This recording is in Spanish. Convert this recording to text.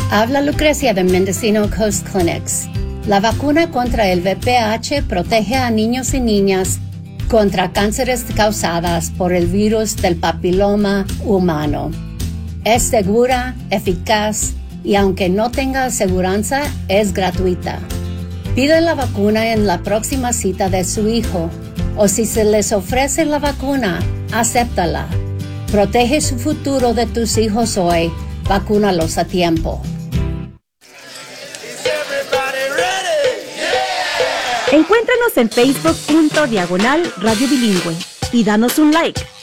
Habla Lucrecia de Mendocino Coast Clinics. La vacuna contra el VPH protege a niños y niñas contra cánceres causados por el virus del papiloma humano. Es segura, eficaz y aunque no tenga aseguranza, es gratuita. Pide la vacuna en la próxima cita de su hijo o si se les ofrece la vacuna, acéptala. Protege su futuro de tus hijos hoy. Vacúnalos a tiempo. Encuéntranos en Facebook.com/Radio Bilingüe y danos un like.